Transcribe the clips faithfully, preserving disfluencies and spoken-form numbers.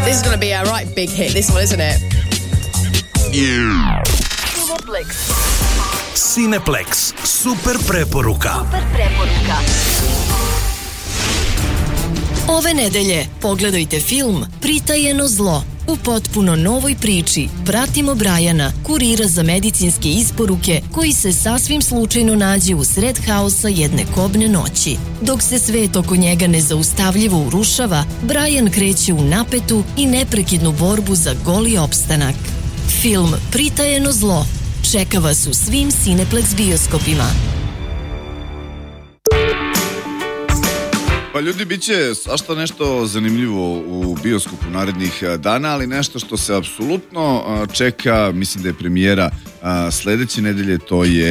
This is going to be a right big hit, this one, isn't it? Yeah. Cineplex. Cineplex. Super preporuka. Super preporuka. Ove nedelje pogledajte film Pritajeno zlo. U potpuno novoj priči pratimo Brajana, kurira za medicinske isporuke, koji se sasvim slučajno nađe u sred haosa jedne kobne noći. Dok se svet oko njega nezaustavljivo urušava, Brajan kreće u napetu i neprekidnu borbu za goli opstanak. Film Pritajeno zlo čeka vas u svim Cineplex bioskopima. Pa ljudi, bit će svašta nešto zanimljivo u bioskopu narednih dana, ali nešto što se apsolutno čeka, mislim da je premijera sledeće nedelje, to je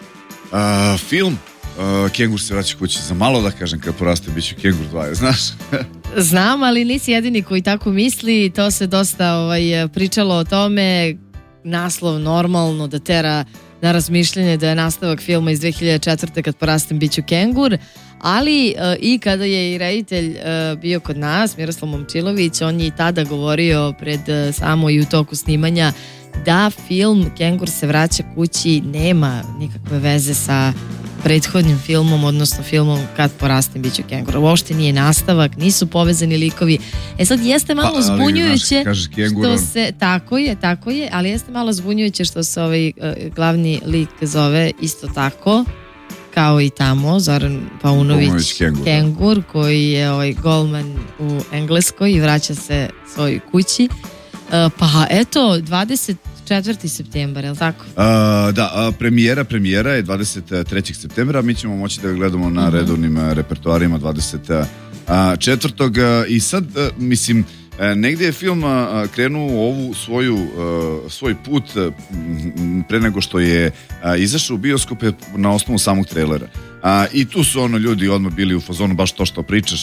a, film a, Kengur se vraća kući. Za malo da kažem, kad poraste bit ću Kengur dva, znaš? Znam, ali nisi jedini koji tako misli, to se dosta ovaj, pričalo o tome, naslov normalno da tera na razmišljanje da je nastavak filma iz dve hiljade četvrte kad porastem bit ću Kengur, ali uh, i kada je i reditelj uh, bio kod nas, Miroslav Momčilović, on je i tada govorio pred uh, samo i u toku snimanja da film Kengur se vraća kući nema nikakve veze sa prethodnim filmom, odnosno filmom Kad porastem bit ću Kengur. Uopšte nije nastavak, nisu povezani likovi. E sad jeste malo pa, zbunjujuće što se, tako je, tako je, ali jeste malo zbunjujuće što se ovaj uh, glavni lik zove isto tako kao i tamo, Zoran Paunović Kengur, Kengur koji je ovaj golman u Engleskoj i vraća se svojoj kući. Uh, pa eto, dvadeset četvrti septembar, je li tako? Uh, da, uh, premijera, premijera je dvadeset trećeg septembra, mi ćemo moći da ga gledamo na uh-huh. redovnim uh, repertoarima dvadeset četvrtog i sad, uh, mislim, negdje je film krenuo u ovu svoju, svoj put pre nego što je izašao u bioskope na osnovu samog trailera. I tu su ono ljudi odmah bili u fazonu baš to što pričaš,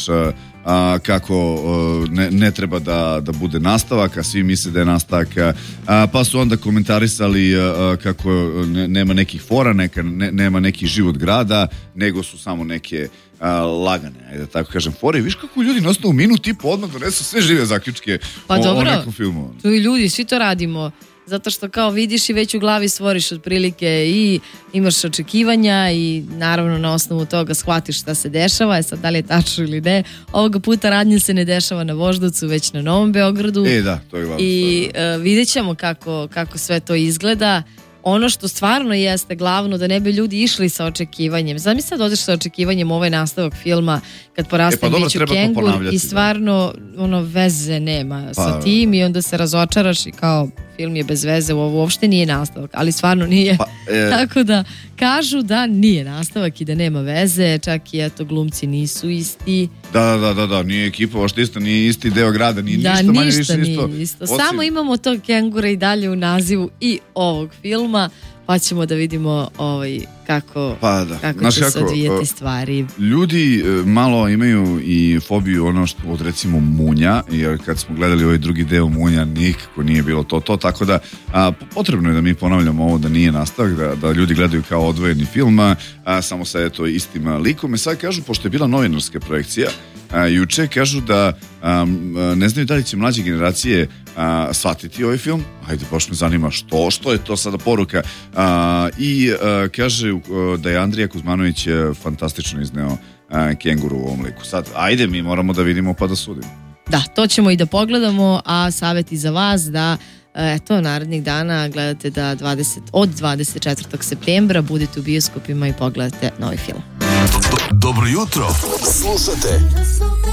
kako ne, ne treba da, da bude nastavak, a svi misle da je nastavak, pa su onda komentarisali kako nema nekih fora, neka, ne, nema neki život grada, nego su samo neke A, lagane, ajde da tako kažem, fore. Viš kako ljudi na osnovu minut i po odmah donesu sve žive zaključke pa o, dobro, o nekom filmu. Tu i ljudi, svi to radimo, zato što kao vidiš i već u glavi stvoriš otprilike i imaš očekivanja i naravno na osnovu toga shvatiš šta se dešava, je sad da li je tačno ili ne. Ovoga puta radnje se ne dešava na Voždovcu, već na Novom Beogradu. E da, to je važno. I uh, vidjet ćemo kako, kako sve to izgleda. Ono što stvarno jeste glavno, da ne bi ljudi išli sa očekivanjem. Zamisli sad odeš sa očekivanjem ovaj nastavak filma Kad porastem e pa bit ću Kengur i stvarno da. ono veze nema pa, sa tim i onda se razočaraš i kao film je bez veze, ovo uopšte nije nastavak, ali stvarno nije. Pa, e... Tako da kažu da nije nastavak i da nema veze, čak i eto glumci nisu isti. Da, da, da, da, nije ekipa, ošte isto, nije isti deo grada, nije da, ništa manje ništa više nije isto. isto. Osim... Samo imamo tog Kengura i dalje u nazivu i ovog filma, pa ćemo da vidimo ovaj, kako, kako, pa kako će se odvijeti stvari. Ljudi malo imaju i fobiju ono što od recimo Munja, jer kad smo gledali ovaj drugi deo Munja nikako nije bilo to to, tako da a, potrebno je da mi ponavljamo ovo da nije nastavak, da, da ljudi gledaju kao odvojeni film, a, samo sa eto istim likom. I sad kažu, pošto je bila novinarska projekcija, a, juče kažu da a, ne znaju da li će mlađe generacije a, shvatiti ovaj film. Hajde, baš me zanima što, što je to sada poruka. A, i a, kaže a, da je Andrija Kuzmanović fantastično izneo a, Kenguru u ovom liku. Sad, ajde, mi moramo da vidimo pa da sudimo. Da, to ćemo i da pogledamo, a savjeti za vas da eto, narednih dana gledate da dvadeset, od dvadeset četvrtog septembra budete u bioskopima i pogledate novi film. Dobro jutro. Slušate